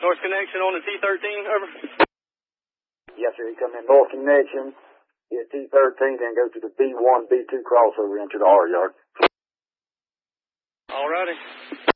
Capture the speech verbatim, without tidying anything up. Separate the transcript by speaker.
Speaker 1: North connection on the T thirteen, over.
Speaker 2: Yes, sir. He come in north connection, hit T thirteen, then go to the B one, B two crossover into the R yard.
Speaker 1: All righty.